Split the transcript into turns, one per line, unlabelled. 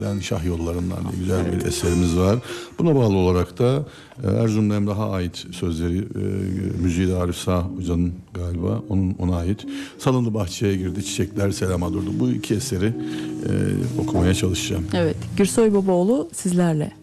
Şah Yolları'ndan diye güzel bir eserimiz var. Buna bağlı olarak da Erzurumlu Emrah'a ait sözleri, müziği de Arif Sağ Hoca'nın galiba, ona ait. Salındı bahçeye girdi, çiçekler selama durdu. Bu iki eseri okumaya çalışacağım.
Evet, Gürsoy Babaoğlu sizlerle.